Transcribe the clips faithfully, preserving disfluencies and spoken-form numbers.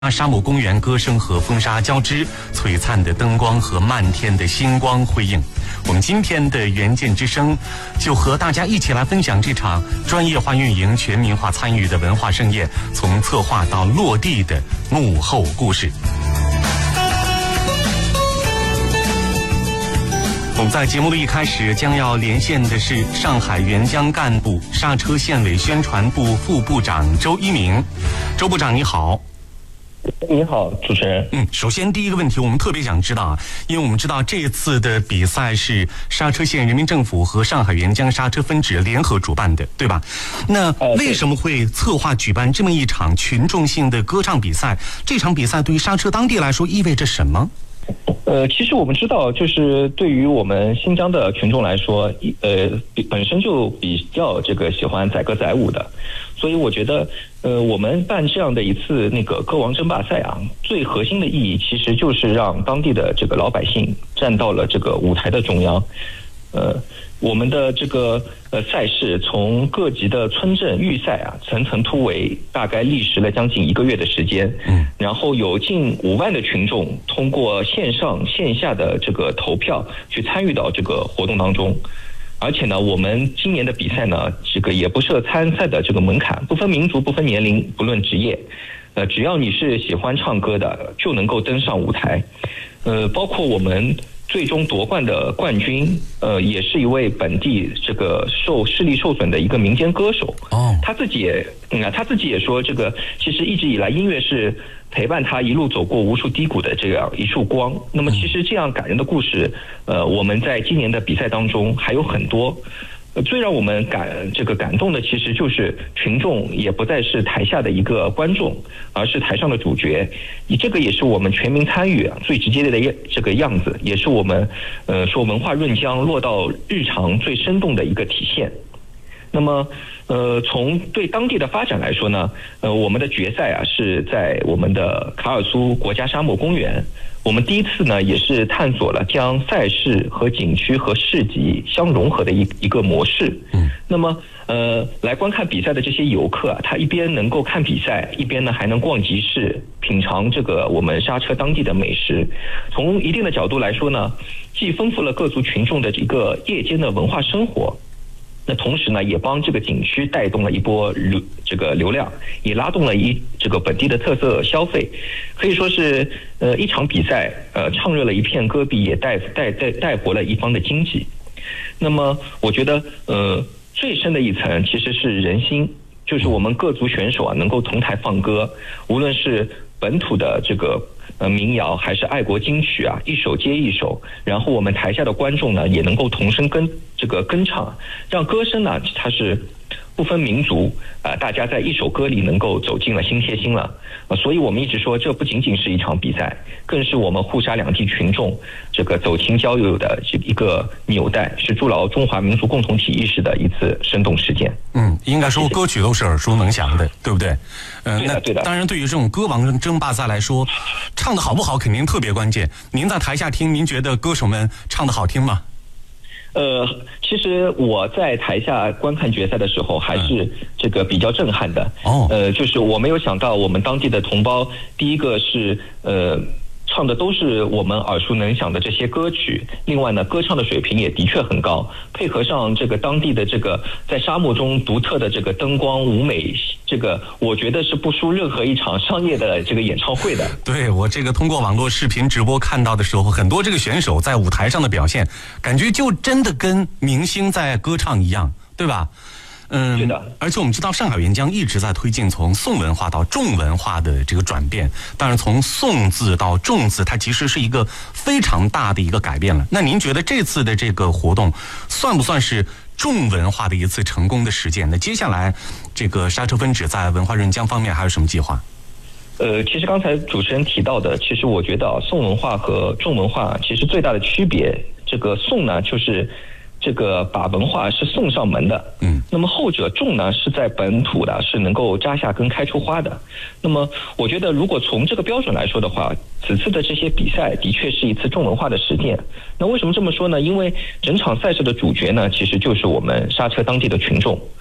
沙漠公园歌声和风沙交织，璀璨的灯光和漫天的星光辉映。我们今天的远见之声就和大家一起来分享这场专业化运营、全民化参与的文化盛宴从策划到落地的幕后故事。我们在节目的一开始将要连线的是上海沅江干部刹车县委宣传部副部长周一鸣。周部长你好。 你好，主持人。 嗯，首先第一个问题，我们特别想知道啊，因为我们知道这次的比赛是沙车县人民政府和上海沅江刹车分支联合主办的，对吧？那为什么会策划举办这么一场群众性的歌唱比赛？这场比赛对于刹车当地来说意味着什么？ 呃，其实我们知道，就是对于我们新疆的群众来说，呃，本身就比较这个喜欢载歌载舞的，所以我觉得，呃，我们办这样的一次那个歌王争霸赛啊，最核心的意义其实就是让当地的这个老百姓站到了这个舞台的中央。呃，我们的这个呃赛事从各级的村镇预赛啊，层层突围，大概历时了将近一个月的时间。嗯，然后有近五万的群众通过线上线下的这个投票去参与到这个活动当中。而且呢，我们今年的比赛呢，这个也不设参赛的这个门槛，不分民族、不分年龄、不论职业，呃，只要你是喜欢唱歌的，就能够登上舞台。呃，包括我们最终夺冠的冠军，呃，也是一位本地这个受视力受损的一个民间歌手。哦，他自己也，嗯，他自己也说，这个其实一直以来音乐是陪伴他一路走过无数低谷的这样一束光。那么，其实这样感人的故事，呃，我们在今年的比赛当中还有很多。呃，最让我们感这个感动的，其实就是群众也不再是台下的一个观众，而是台上的主角。你这个也是我们全民参与啊最直接的这个样子，也是我们呃说文化润江落到日常最生动的一个体现。那么，呃，从对当地的发展来说呢，呃，我们的决赛啊是在我们的卡尔苏国家沙漠公园。我们第一次呢，也是探索了将赛事和景区和市集相融合的一一个模式。嗯，那么呃，来观看比赛的这些游客啊，他一边能够看比赛，一边呢还能逛集市，品尝这个我们刹车当地的美食。从一定的角度来说呢，既丰富了各族群众的一个夜间的文化生活。那同时呢，也帮这个景区带动了一波流这个流量，也拉动了一这个本地的特色消费，可以说是呃一场比赛呃唱热了一片戈壁，也带带带带活了一方的经济。那么我觉得呃最深的一层其实是人心，就是我们各族选手啊能够同台放歌，无论是本土的这个呃民谣还是爱国金曲啊，一首接一首，然后我们台下的观众呢也能够同声跟这个跟唱，让歌声呢它是不分民族啊、呃，大家在一首歌里能够走进了心贴心了、呃、所以我们一直说，这不仅仅是一场比赛，更是我们沪沙两地群众这个走亲交友的一个纽带，是筑牢中华民族共同体意识的一次生动事件。 嗯，应该说歌曲都是耳熟能详的，对不对？嗯、呃， 那对的。 当然，对于这种歌王争霸赛来说，唱的好不好肯定特别关键。您在台下听，您觉得歌手们唱的好听吗？ 呃，其实我在台下观看决赛的时候，还是这个比较震撼的。哦，呃，就是我没有想到，我们当地的同胞，第一个是呃。唱的都是我们耳熟能详的这些歌曲，另外呢，歌唱的水平也的确很高，配合上这个当地的这个在沙漠中独特的这个灯光舞美，这个我觉得是不输任何一场商业的这个演唱会的。 对，我这个通过网络视频直播看到的时候，很多这个选手在舞台上的表现，感觉就真的跟明星在歌唱一样，对吧？嗯， 是的。 而且我们知道，上海沅江一直在推进从宋文化到重文化的这个转变。当然，从宋字到重字，它其实是一个非常大的一个改变了。那您觉得这次的这个活动，算不算是重文化的一次成功的实践？那接下来，这个刹车分支在文化润江方面还有什么计划？ 呃，其实刚才主持人提到的，其实我觉得啊，宋文化和重文化其实最大的区别，这个宋呢，就是这个把文化是送上门的，嗯，那么后者重呢是在本土的，是能够扎下根开出花的。那么我觉得，如果从这个标准来说的话，此次的这些比赛的确是一次重文化的实践。那为什么这么说呢？因为整场赛事的主角呢，其实就是我们刹车当地的群众。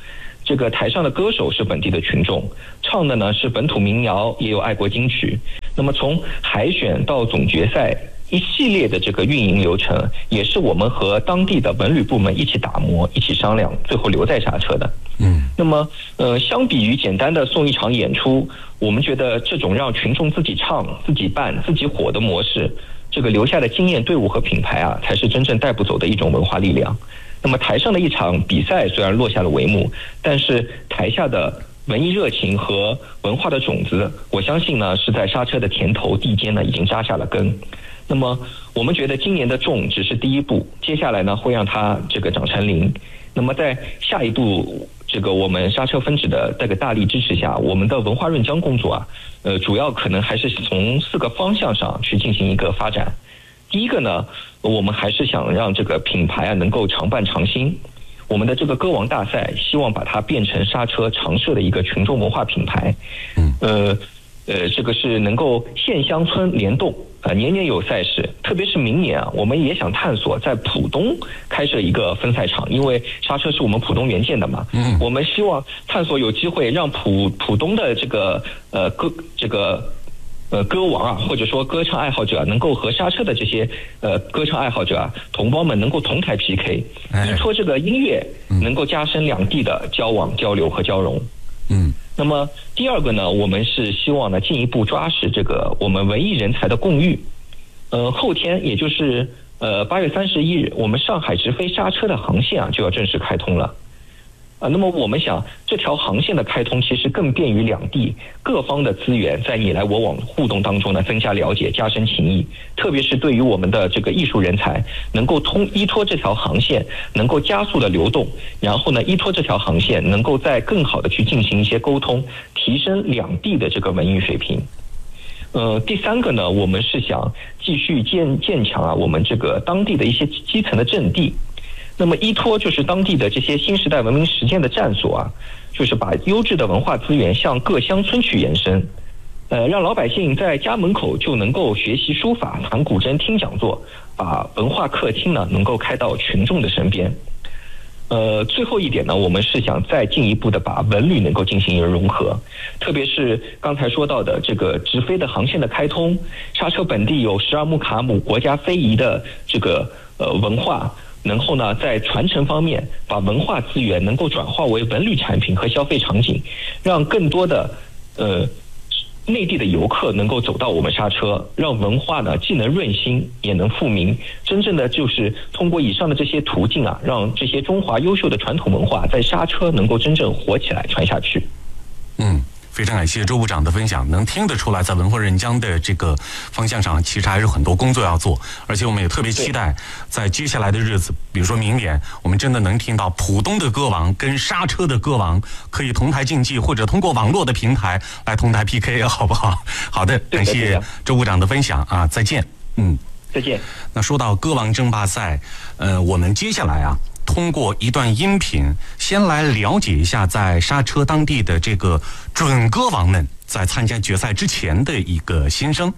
这个台上的歌手是本地的群众，唱的呢是本土民谣，也有爱国金曲。那么从海选到总决赛一系列的这个运营流程，也是我们和当地的文旅部门一起打磨、一起商量，最后留在刹车的。 嗯， 那么呃，相比于简单的送一场演出，我们觉得这种让群众自己唱、自己办、自己火的模式，这个留下的经验队伍和品牌啊，才是真正带不走的一种文化力量。那么台上的一场比赛虽然落下了帷幕，但是台下的文艺热情和文化的种子，我相信呢是在刹车的田头地间呢已经扎下了根。那么我们觉得今年的种只是第一步，接下来呢会让它这个长成林。那么在下一步，这个我们刹车分指的这个大力支持下，我们的文化润浆工作啊，呃，主要可能还是从四个方向上去进行一个发展。第一个呢，我们还是想让这个品牌啊能够常办常新。我们的这个歌王大赛，希望把它变成刹车常设的一个群众文化品牌。 嗯， 呃呃，这个是能够县乡村联动。呃，年年有赛事，特别是明年啊，我们也想探索在浦东开设一个分赛场，因为刹车是我们浦东原建的嘛。 嗯， 我们希望探索有机会让浦浦东的这个呃歌这个呃歌王啊，或者说歌唱爱好者，能够和刹车的这些呃歌唱爱好者啊同胞们能够同台 P K， 依托这个音乐能够加深两地的交往交流和交融。 嗯。 那么第二个呢，我们是希望呢进一步抓实这个我们文艺人才的共育。呃，后天也就是呃八月三十一日，我们上海直飞刹车的航线啊就要正式开通了。啊，那么我们想这条航线的开通，其实更便于两地各方的资源在你来我往互动当中呢增加了解、加深情谊。特别是对于我们的这个艺术人才，能够通依托这条航线，能够加速的流动，然后呢依托这条航线，能够再更好的去进行一些沟通，提升两地的这个文艺水平。呃，第三个呢，我们是想继续建建强啊我们这个当地的一些基层的阵地。那么依托就是当地的这些新时代文明实践的站所啊，就是把优质的文化资源向各乡村去延伸，呃，让老百姓在家门口就能够学习书法、弹古筝、听讲座，把文化客厅呢能够开到群众的身边。呃，最后一点呢，我们是想再进一步的把文旅能够进行一个融合，特别是刚才说到的这个直飞的航线的开通，刹车本地有十二木卡姆国家非遗的这个呃文化。然后呢，在传承方面，把文化资源能够转化为文旅产品和消费场景，让更多的呃内地的游客能够走到我们刹车，让文化呢既能润心也能富民。真正的就是通过以上的这些途径啊，让这些中华优秀的传统文化在刹车能够真正活起来、传下去。 嗯。非常感谢周部长的分享，能听得出来，在文化润浆的这个方向上，其实还是很多工作要做，而且我们也特别期待，在接下来的日子，比如说明年，我们真的能听到浦东的歌王跟刹车的歌王可以同台竞技，或者通过网络的平台来同台 P K， 好不好？好的，感谢周部长的分享啊，再见。嗯， 再见。 那说到歌王争霸赛，呃，我们接下来啊。通过一段音频，先来了解一下在刹车当地的这个准歌王们在参加决赛之前的一个心声。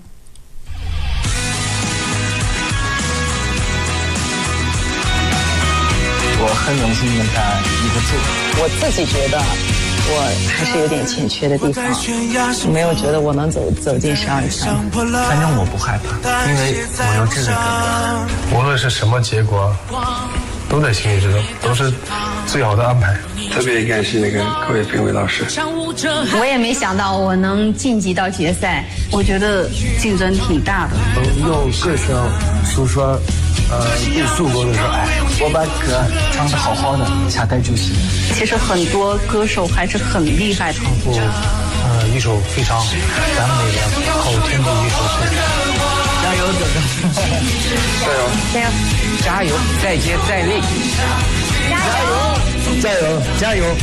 我很荣幸跟他一个组。 我自己觉得我还是有点欠缺的地方，没有觉得我能走走进十二强。 反正我不害怕，因为我有这个感觉。 无论是什么结果，都在心里之中，都是最好的安排。 特别感谢那个各位评委老师。 我也没想到我能晋级到决赛，我觉得竞争挺大的。 有歌手诉说，呃，对祖国的热爱。我把歌唱得好好的，下台就行。 其实很多歌手还是很厉害的。 唱过，呃，一首非常完美的、好听的一首歌。 加油，哥哥！ 加油！ 加油！加油！再接再厉！加油！加油！加油！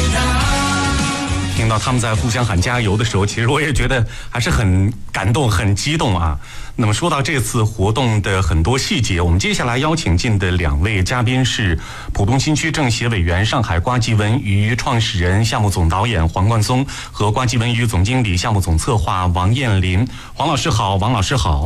听到他们在互相喊加油的时候，其实我也觉得还是很感动、很激动啊。那么说到这次活动的很多细节，我们接下来邀请进的两位嘉宾是浦东新区政协委员、上海瓜吉文娱创始人、项目总导演黄冠松和瓜吉文娱总经理、项目总策划王艳林。黄老师好，王老师好。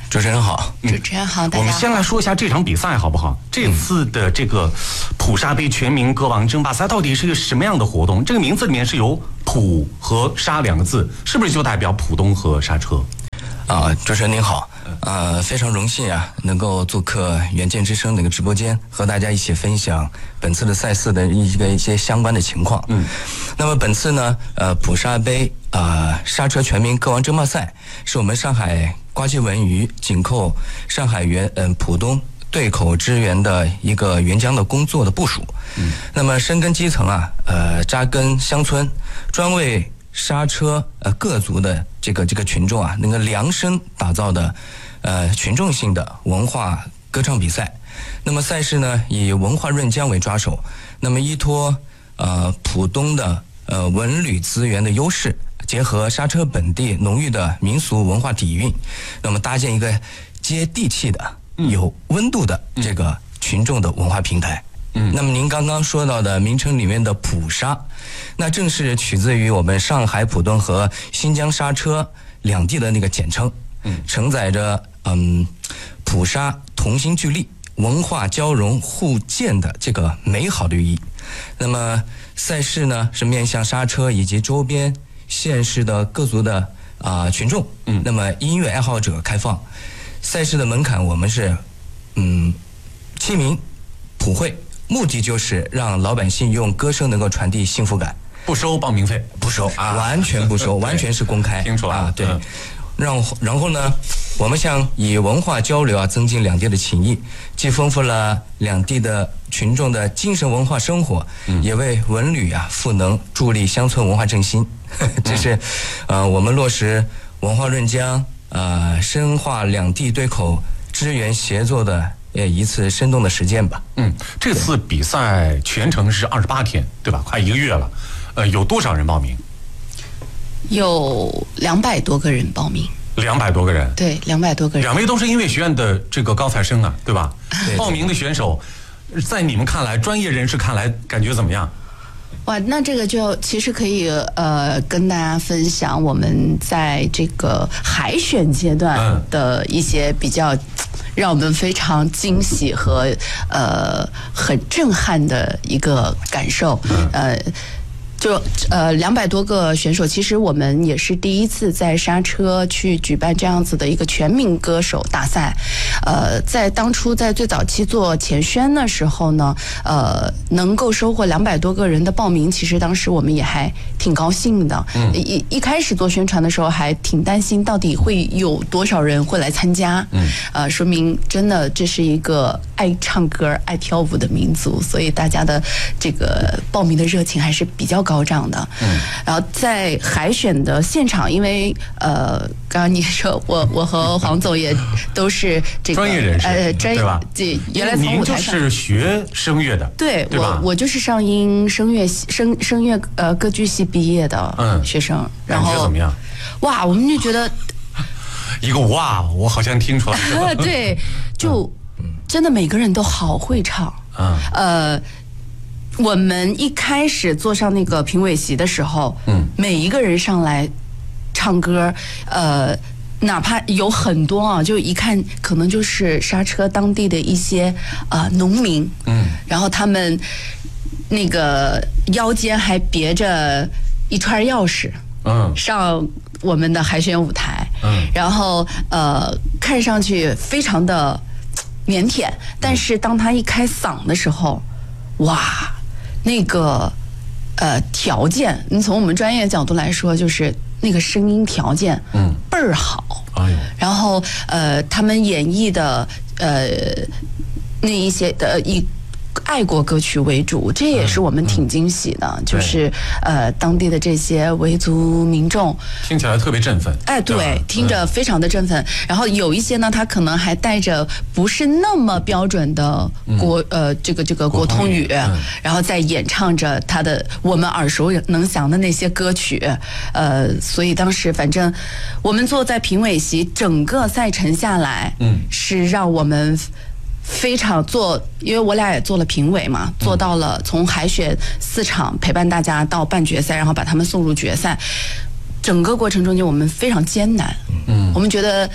主持人好， 主持人好，大家好。 我们先来说一下这场比赛好不好？这次的这个普沙杯全民歌王争霸赛到底是一个什么样的活动？这个名字里面是有普和沙两个字，是不是就代表浦东和刹车？ 啊，主持人您好，呃，非常荣幸啊，能够做客远见之声那个直播间，和大家一起分享本次的赛事的一个一些相关的情况。嗯，那么本次呢，呃，普沙杯啊、呃、刹车全民歌王争霸赛是我们上海瓜机文娱紧扣上海原嗯、呃、浦东对口支援的一个援疆的工作的部署。嗯，那么深耕基层啊，呃，扎根乡村，专为刹车呃各族的这个这个群众啊，能够量身打造的呃群众性的文化歌唱比赛。那么赛事呢，以文化润疆为抓手，那么依托呃浦东的呃文旅资源的优势，结合刹车本地浓郁的民俗文化底蕴，那么搭建一个接地气的、有温度的这个群众的文化平台。嗯，那么您刚刚说到的名称里面的普沙，那正是取自于我们上海浦东和新疆刹车两地的那个简称，嗯，承载着嗯普沙同心聚力、文化交融互鉴的这个美好的寓意。那么赛事呢是面向刹车以及周边县市的各族的啊、呃、群众，嗯，那么音乐爱好者开放。赛事的门槛我们是嗯亲民普惠。目的就是让老百姓用歌声能够传递幸福感， 不收报名费， 不收啊，完全不收，完全是公开， 听出来啊，对。 嗯、 让然后呢，我们想以文化交流啊，增进两地的情谊，既丰富了两地的群众的精神文化生活，嗯、也为文旅啊赋能，助力乡村文化振兴。这是，呃，我们落实文化润疆，呃，深化两地对口支援协作的。呃，一次生动的实践吧。 嗯，这次比赛全程是二十八天，对吧？快一个月了。呃，有多少人报名？ 有两百多个人报名。 两百多个人。 对，两百多个人。 两位都是音乐学院的这个高材生啊，对吧？ 对。 报名的选手，在你们看来，专业人士看来，感觉怎么样？ 哇，那这个就其实可以呃跟大家分享我们在这个海选阶段的一些比较让我们非常惊喜和呃很震撼的一个感受，呃。就呃两百多个选手，其实我们也是第一次在刹车去举办这样子的一个全民歌手大赛。呃，在当初在最早期做前宣的时候呢，呃，能够收获两百多个人的报名，其实当时我们也还挺高兴的。嗯，一一开始做宣传的时候，还挺担心到底会有多少人会来参加。嗯，呃，说明真的这是一个爱唱歌、爱跳舞的民族，所以大家的这个报名的热情还是比较高涨的。嗯，然后在海选的现场，因为呃，刚刚你说我我和黄总也都是这个专业人士， 呃，专业对吧？ 这原来从舞台上您就是学声乐的， 对， 对吧？ 我我就是上音声乐系声声乐呃歌剧系毕业的嗯学生，然后感觉怎么样？ 哇，我们就觉得一个哇，我好像听出来了。 对，就真的每个人都好会唱。嗯，呃。我们一开始坐上那个评委席的时候，嗯，每一个人上来唱歌，呃，哪怕有很多啊，就一看可能就是刹车当地的一些啊、呃、农民，嗯，然后他们那个腰间还别着一串钥匙，嗯，上我们的海选舞台，嗯，然后呃，看上去非常的腼腆，但是当他一开嗓的时候，哇！那个呃条件，你从我们专业角度来说，就是那个声音条件，嗯，倍儿好。哎呦，然后呃，他们演绎的呃那一些的以爱国歌曲为主，这也是我们挺惊喜的，嗯、就是呃当地的这些维族民众， 听起来特别振奋。 哎，对，对听着非常的振奋。嗯、然后有一些呢，他可能还带着不是那么标准的国、嗯、呃这个这个国通语，嗯、然后在演唱着他的我们耳熟能详的那些歌曲。呃，所以当时反正我们坐在评委席，整个赛程下来，嗯，是让我们。非常做，因为我俩也做了评委嘛，做到了从海选四场陪伴大家到半决赛，然后把他们送入决赛。整个过程中间我们非常艰难，嗯，我们觉得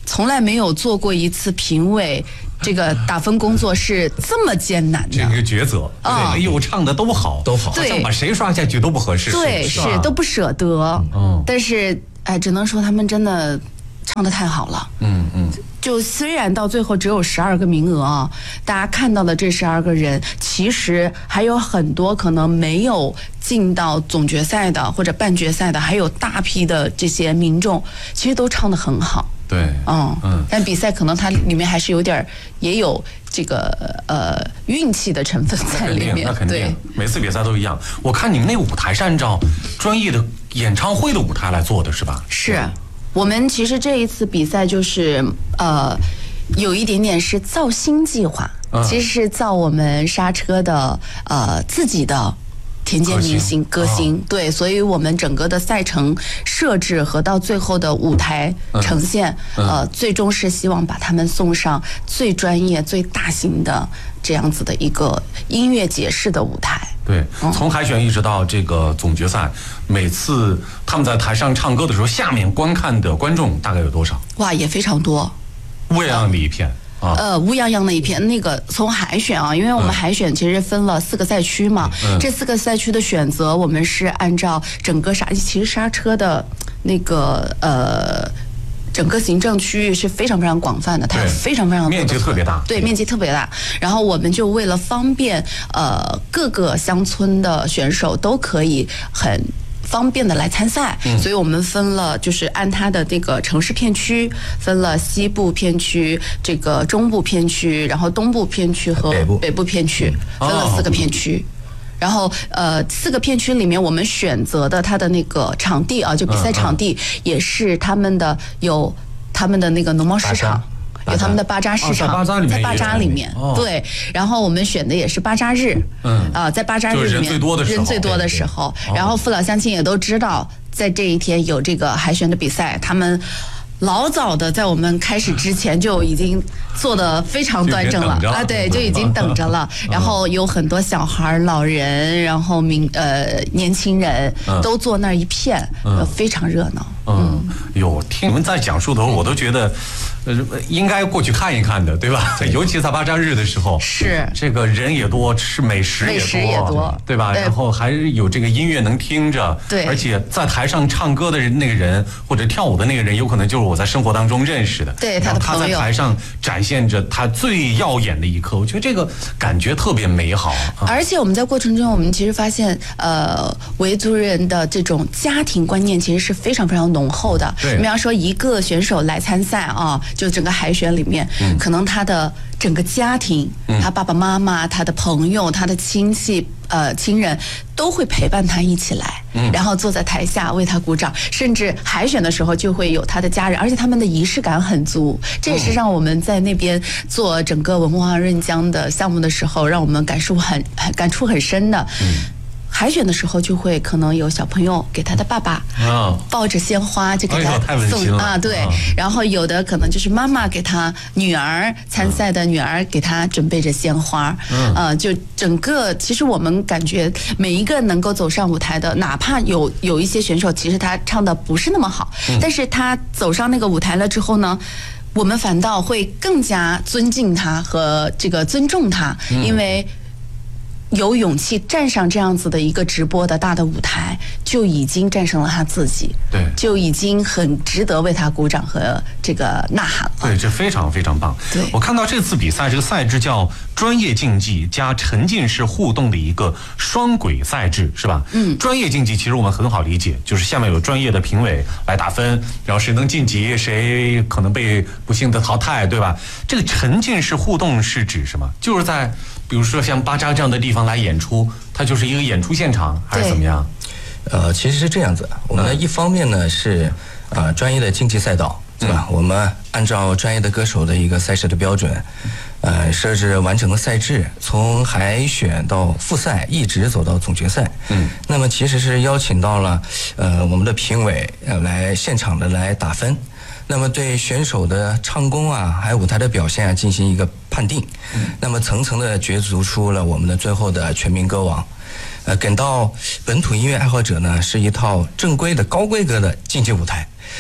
从来没有做过一次评委这个打分工作是这么艰难的。 这个抉择，啊，哎呦，唱的都好， 都好， 好像把谁刷下去都不合适。 对，是都不舍得。嗯，但是哎，只能说他们真的唱得太好了。嗯嗯。就虽然到最后只有十二个名额啊，大家看到的这十二个人，其实还有很多可能没有进到总决赛的或者半决赛的，还有大批的这些民众，其实都唱得很好。 对，嗯嗯，但比赛可能它里面还是有点，也有这个呃运气的成分在里面。 那肯定，那肯定，每次比赛都一样。我看你们那舞台是按照专业的演唱会的舞台来做的，是吧？ 是。我们其实这一次比赛就是呃，有一点点是造星计划，嗯、其实是造我们刹车的呃自己的田间明星歌星，哦、对，所以我们整个的赛程设置和到最后的舞台呈现，嗯嗯、呃，最终是希望把他们送上最专业、最大型的这样子的一个音乐节式的舞台。 对，从海选一直到这个总决赛，每次他们在台上唱歌的时候，下面观看的观众大概有多少？ 哇，也非常多， 乌泱泱的一片。啊、 呃，乌泱泱的一片。那个从海选啊，因为我们海选其实分了四个赛区嘛，嗯、这四个赛区的选择，我们是按照整个刹，其实刹车的那个呃。整个行政区域是非常非常广泛的，它非常非常面积特别大， 对，面积特别大。然后我们就为了方便呃各个乡村的选手都可以很方便的来参赛，嗯、所以我们分了，就是按它的这个城市片区，分了西部片区、这个中部片区，然后东部片区和北部北部片区，分了四个片区。哦然后，呃，四个片区里面，我们选择的它的那个场地啊，就比赛场地，也是他们的有他们的那个农贸市场，有他们的巴扎市场， 哦、 在巴扎里面， 哦、 对。然后我们选的也是巴扎日，嗯，啊、呃，在巴扎日里面人最多的时候， 人最多的时候，然后父老乡亲也都知道，在这一天有这个海选的比赛，他们。老早的在我们开始之前就已经做得非常端正了啊，对，就已经等着了。然后有很多小孩、老人，然后民呃年轻人都坐那儿一片，嗯、非常热闹。 嗯，有听你们在讲述的时候，我都觉得，呃，应该过去看一看的，对吧？尤其在巴扎日的时候， 是这个人也多，吃美食也多， 美食也多， 对吧？ 对然后还有这个音乐能听着， 对， 而且在台上唱歌的人那个人或者跳舞的那个人，有可能就是我在生活当中认识的， 对，他的朋友， 他在台上展现着他最耀眼的一刻，我觉得这个感觉特别美好。 啊、而且我们在过程中，我们其实发现，呃，维族人的这种家庭观念其实是非常非常浓厚的。 对， 比方说一个选手来参赛啊，就整个海选里面，嗯、可能他的整个家庭，嗯、他爸爸妈妈、他的朋友、他的亲戚、呃亲人都会陪伴他一起来，嗯、然后坐在台下为他鼓掌，甚至海选的时候就会有他的家人，而且他们的仪式感很足，这也是让我们在那边做整个文化润江的项目的时候，让我们感受很感触很深的。嗯海选的时候就会可能有小朋友给他的爸爸抱着鲜花就给他送、哎、啊，对，然后有的可能就是妈妈给他女儿参赛的女儿给他准备着鲜花，嗯，呃，就整个其实我们感觉每一个能够走上舞台的，哪怕有有一些选手其实他唱的不是那么好，嗯、但是他走上那个舞台了之后呢，我们反倒会更加尊敬他和这个尊重他，嗯、因为。有勇气站上这样子的一个直播的大的舞台，就已经战胜了他自己， 对， 就已经很值得为他鼓掌和这个呐喊了。 对，这非常非常棒。 对， 我看到这次比赛这个赛制叫专业竞技加沉浸式互动的一个双轨赛制，是吧？嗯，专业竞技其实我们很好理解，就是下面有专业的评委来打分，然后谁能晋级，谁可能被不幸的淘汰，对吧？这个沉浸式互动是指什么？就是在比如说像巴扎这样的地方来演出，它就是一个演出现场，还是怎么样？ 呃，其实是这样子，我们一方面呢是呃专业的竞技赛道，对吧？嗯、我们按照专业的歌手的一个赛事的标准，呃，设置完整的赛制，从海选到复赛，一直走到总决赛。嗯，那么其实是邀请到了呃我们的评委呃来现场的来打分。那么对选手的唱功啊，还有舞台的表现啊，进行一个判定。嗯、那么层层的角逐出了我们的最后的全民歌王。呃，给到本土音乐爱好者呢，是一套正规的高规格的竞技舞台。嗯，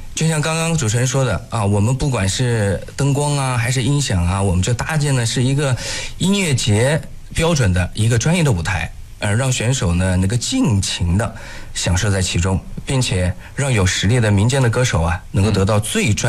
就像刚刚主持人说的啊，我们不管是灯光啊，还是音响啊，我们就搭建的是一个音乐节标准的一个专业的舞台，呃，让选手呢能够尽情的享受在其中，并且让有实力的民间的歌手啊，能够得到最专